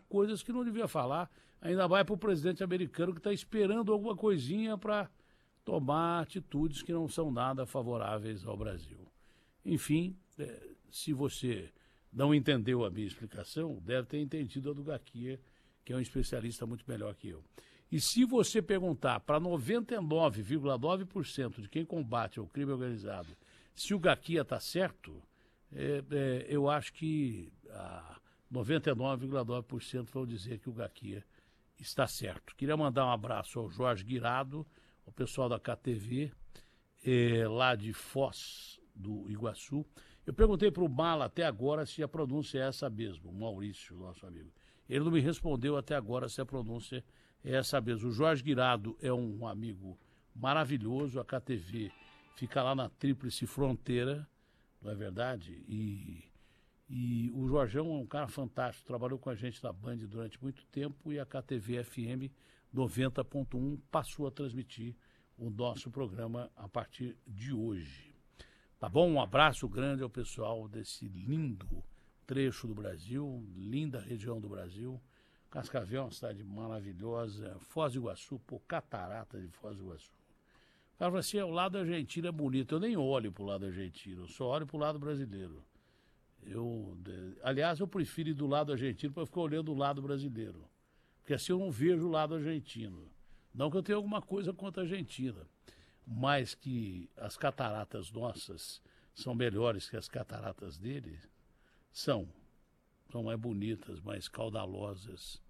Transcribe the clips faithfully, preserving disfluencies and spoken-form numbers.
coisas que não devia falar, ainda vai para o presidente americano que está esperando alguma coisinha para tomar atitudes que não são nada favoráveis ao Brasil. Enfim, é, se você não entendeu a minha explicação, deve ter entendido a do Gaquia, que é um especialista muito melhor que eu. E se você perguntar para noventa e nove vírgula nove por cento de quem combate o crime organizado se o Gaquia está certo, é, é, eu acho que a noventa e nove vírgula nove por cento vão dizer que o Gaquia está certo. Queria mandar um abraço ao Jorge Guirado, ao pessoal da K T V, é, lá de Foz do Iguaçu. Eu perguntei para o Mala até agora se a pronúncia é essa mesmo, o Maurício, nosso amigo. Ele não me respondeu até agora se a pronúncia é essa mesmo. O Jorge Guirado é um amigo maravilhoso, a K T V fica lá na Tríplice Fronteira, não é verdade? E, e o Jorgão é um cara fantástico, trabalhou com a gente na Band durante muito tempo e a K T V F M noventa ponto um passou a transmitir o nosso programa a partir de hoje. Tá bom? Um abraço grande ao pessoal desse lindo trecho do Brasil, linda região do Brasil. Cascavel é uma cidade maravilhosa. Foz do Iguaçu, pô, catarata de Foz do Iguaçu. O cara fala assim, o lado argentino é bonito. Eu nem olho pro lado argentino, eu só olho pro lado brasileiro. Eu, aliás, eu prefiro ir do lado argentino para ficar olhando o lado brasileiro. Porque assim eu não vejo o lado argentino. Não que eu tenha alguma coisa contra a Argentina, mas que as cataratas nossas são melhores que as cataratas dele, são. São mais bonitas, mais caudalosas.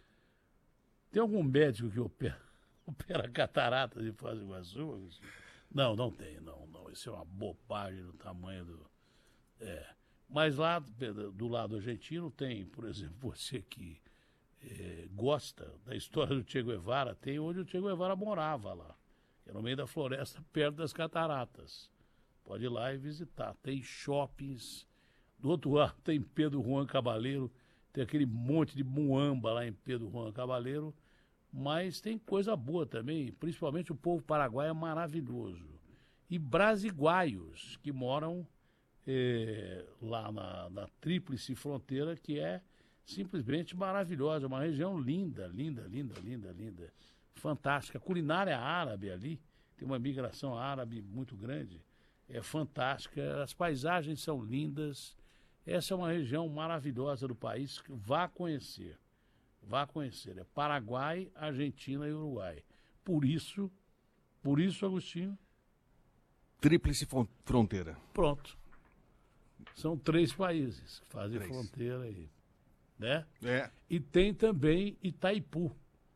Tem algum médico que opera, opera cataratas de Foz do Iguaçu? Não, não tem, não, não. Isso é uma bobagem no tamanho do... É. Mas lá do lado argentino tem, por exemplo, você que é, gosta da história do Che Guevara, tem onde o Che Guevara morava lá, que é no meio da floresta, perto das cataratas. Pode ir lá e visitar. Tem shoppings. Do outro lado tem Pedro Juan Cabaleiro, tem aquele monte de muamba lá em Pedro Juan Cabaleiro, mas tem coisa boa também, principalmente o povo paraguaio é maravilhoso. E brasiguaios, que moram é, lá na, na Tríplice Fronteira, que é simplesmente maravilhosa, uma região linda, linda, linda, linda, linda, fantástica. A culinária árabe ali, tem uma migração árabe muito grande, é fantástica, as paisagens são lindas. Essa é uma região maravilhosa do país, que vá conhecer, vá conhecer. É Paraguai, Argentina e Uruguai. Por isso, por isso, Agostinho... Tríplice Fronteira. Pronto. São três países que fazem três. fronteira aí, né? É. E tem também Itaipu.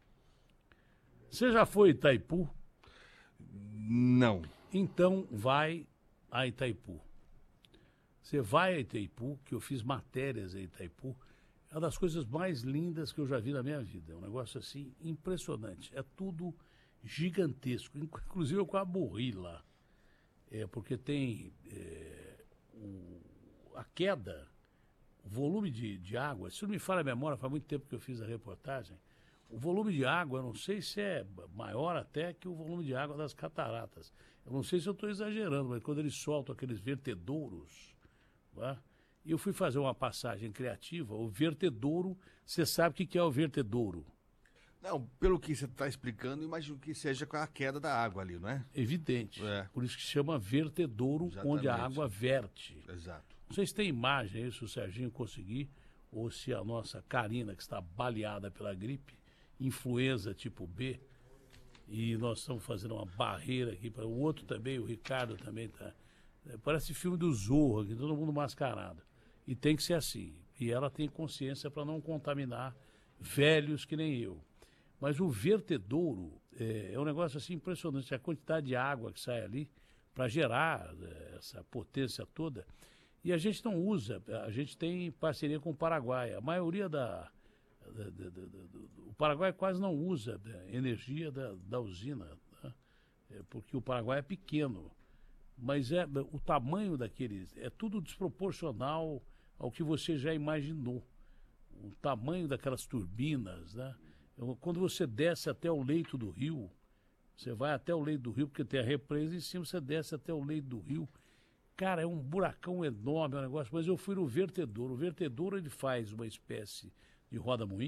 Você já foi a Itaipu? Não. Então vai a Itaipu. Você vai a Itaipu, que eu fiz matérias em Itaipu, é uma das coisas mais lindas que eu já vi na minha vida. É um negócio assim impressionante. É tudo gigantesco. Inclusive eu quase morri lá. É, porque tem é, o, a queda, o volume de, de água. Se não me falha a memória, faz muito tempo que eu fiz a reportagem. O volume de água, eu não sei se é maior até que o volume de água das cataratas. Eu não sei se eu estou exagerando, mas quando eles soltam aqueles vertedouros, né? E eu fui fazer uma passagem criativa, o vertedouro, você sabe o que é o vertedouro? Não, pelo que você está explicando, imagino que seja com a queda da água ali, não é? Evidente. É. Por isso que se chama vertedouro, Exatamente. onde a água verte. Exato. Não sei se tem imagem aí, se o Serginho conseguir, ou se a nossa Karina, que está baleada pela gripe, influenza tipo B, e nós estamos fazendo uma barreira aqui para o outro também, o Ricardo também está. Parece filme do Zorro, aqui, todo mundo mascarado. E tem que ser assim. E ela tem consciência para não contaminar velhos que nem eu. Mas o vertedouro é, é um negócio assim impressionante. A quantidade de água que sai ali para gerar é, essa potência toda. E a gente não usa, a gente tem parceria com o Paraguai. A maioria da... da, da, da, da o Paraguai quase não usa a energia da, da usina, né? É, porque o Paraguai é pequeno. Mas é, o tamanho daqueles... É tudo desproporcional ao que você já imaginou. O tamanho daquelas turbinas, né? Quando você desce até o leito do rio, você vai até o leito do rio, porque tem a represa em cima, você desce até o leito do rio. Cara, é um buracão enorme, é um negócio. Mas eu fui no vertedouro. O vertedouro, ele faz uma espécie de roda-moinho.